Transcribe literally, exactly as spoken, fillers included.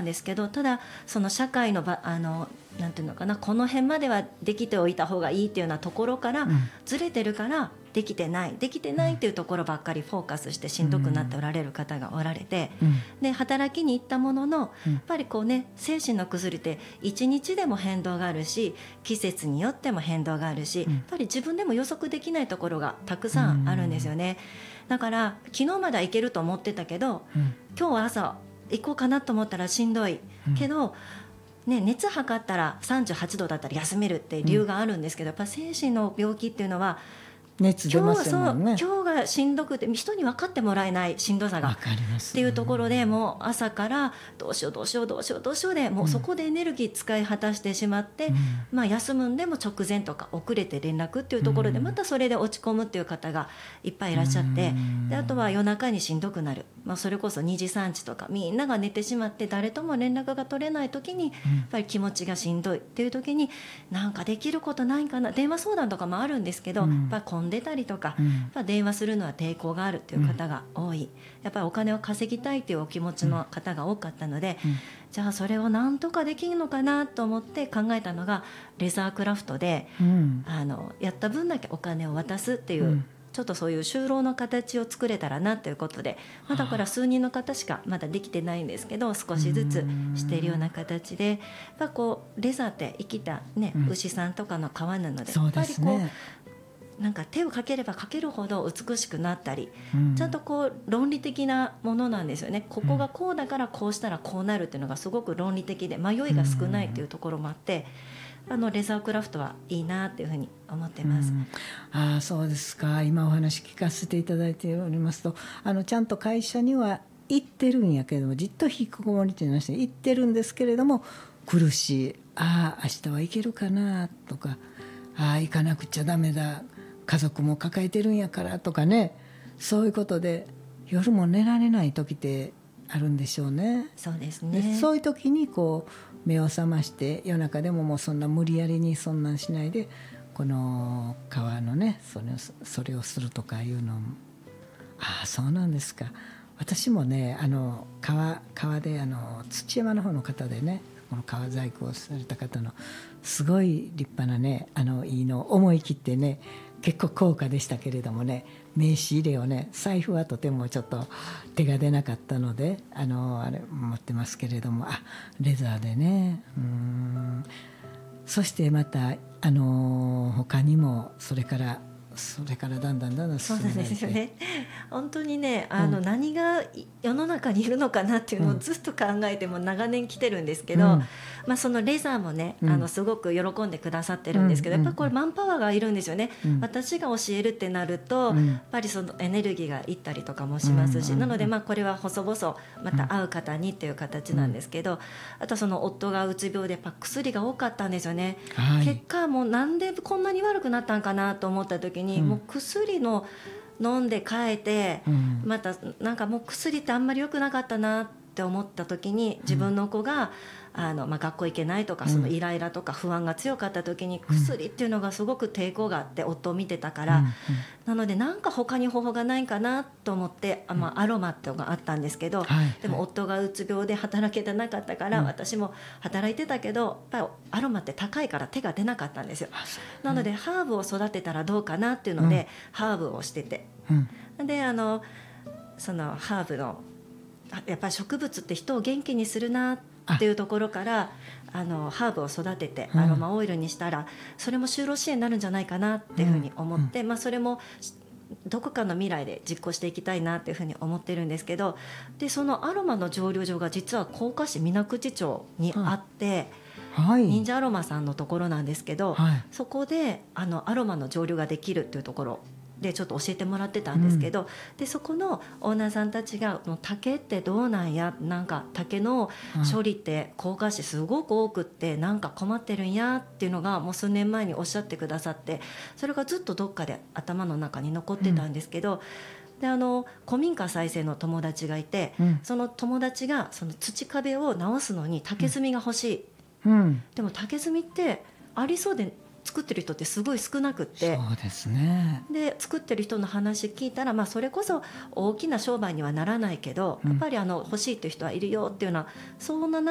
んですけど、ただその社会の場あのなんていうのかな、この辺まではできておいた方がいいっていうようなところからずれてるからできてないできてないっていうところばっかりフォーカスしてしんどくなっておられる方がおられて、 うん、 で働きに行ったもののうん、 やっぱりこうね、精神の薬っていちにちでも変動があるし、季節によっても変動があるし、 うん、 やっぱり自分でも予測できないところがたくさんあるんですよね。だから昨日までは行けると思ってたけど、 うん、 今日は朝行こうかなと思ったらしんどい、うん、けどね、熱測ったらさんじゅうはちどだったら休めるって理由があるんですけど、やっぱ精神の病気っていうのは熱出ますよね。 今日、そう、今日がしんどくて人に分かってもらえないしんどさがっていうところで、もう朝からどうしようどうしようどうしようどうしようで、もうそこでエネルギー使い果たしてしまって、うん、まあ、休むんでも直前とか遅れて連絡っていうところでまたそれで落ち込むっていう方がいっぱいいらっしゃって、であとは夜中にしんどくなる、まあ、それこそにじさんじとかみんなが寝てしまって誰とも連絡が取れない時にやっぱり気持ちがしんどいっていう時に、なんかできることないかな、電話相談とかもあるんですけど、やっぱり混んでたりとか、うん、やっぱ電話するのは抵抗があるっていう方が多い、やっぱりお金を稼ぎたいっていうお気持ちの方が多かったので、うん、じゃあそれをなんとかできるのかなと思って考えたのがレザークラフトで、うん、あのやった分だけお金を渡すっていう、うん、ちょっとそういう就労の形を作れたらなということで、まだこれは数人の方しかまだできてないんですけど、少しずつしているような形で、やっぱこうレザーって生きた、ね、うん、牛さんとかの皮なので、 そうですね、 やっぱりこうなんか手をかければかけるほど美しくなったり、うん、ちゃんとこう論理的なものなんですよね。ここがこうだからこうしたらこうなるっていうのがすごく論理的で迷いが少ないっていうところもあって、あのレザークラフトはいいなっていうふうに思ってます。うん、 ああ、そうですか。今お話聞かせていただいておりますと、あのちゃんと会社には行ってるんやけれども、じっと引きこもりというのは行ってるんですけれども、苦しい、ああ明日は行けるかなとか、ああ行かなくちゃダメだ、家族も抱えてるんやからとかね、そういうことで夜も寝られない時ってあるんでしょうね。 そうですね。 でそういう時にこう目を覚まして夜中でももうそんな無理やりにそんなんしないで、この川のねそれを、それをするとかいうのも、ああそうなんですか。私もね、あの 川, 川であの土山の方の方でね、この川細工をされた方のすごい立派なね、あのいいの思い切ってね、結構高価でしたけれどもね、名刺入れをね、財布はとてもちょっと手が出なかったので、あのあれ持ってますけれども、あレザーでね、うーん、そしてまたあの他にもそれからそれからだんだんだんだん進んで、 そうなんですよね。本当にね、あの、うん、何が世の中にいるのかなっていうのをずっと考えても長年来てるんですけど、うん、まあ、そのレザーもね、うん、あのすごく喜んでくださってるんですけど、うん、やっぱりこれマンパワーがいるんですよね。うん、私が教えるってなると、うん、やっぱりそのエネルギーがいったりとかもしますし、うん、なのでまあこれは細々また会う方にっていう形なんですけど、あとその夫がうつ病でやっぱ薬が多かったんですよね。はい、結果もうなんでこんなに悪くなったんかなと思った時に、うん、もう薬の飲んで変えて、うん、またなんかもう薬ってあんまり良くなかったなって思った時に、自分の子があの、まあ、学校行けないとか、そのイライラとか不安が強かった時に、薬っていうのがすごく抵抗があって夫を見てたから、うんうん、なのでなんか他に方法がないかなと思って、あ、まあ、アロマっていうのがあったんですけど、はいはい、でも夫がうつ病で働けてなかったから、うん、私も働いてたけどやっぱりアロマって高いから手が出なかったんですよ。なのでハーブを育てたらどうかなっていうので、うん、ハーブをしてて、うん、であのそのハーブのやっぱり植物って人を元気にするなっていうところからあのハーブを育ててアロマオイルにしたら、うん、それも就労支援になるんじゃないかなっていうふうに思って、うん、まあ、それもどこかの未来で実行していきたいなっていうふうに思ってるんですけど、でそのアロマの蒸留所が実は甲賀市水口町にあって、はい、忍者アロマさんのところなんですけど、はい、そこであのアロマの蒸留ができるっていうところでちょっと教えてもらってたんですけど、うん、でそこのオーナーさんたちが竹ってどうなんや、なんか竹の処理って甲賀市すごく多くってなんか困ってるんやっていうのがもう数年前におっしゃってくださって、それがずっとどっかで頭の中に残ってたんですけど、うん、であの古民家再生の友達がいて、うん、その友達がその土壁を直すのに竹炭が欲しい、うん、でも竹炭ってありそうで作ってる人ってすごい少なくって、 そうですね、 で作ってる人の話聞いたら、まあ、それこそ大きな商売にはならないけど、うん、やっぱりあの欲しいっていう人はいるよっていうような、そんな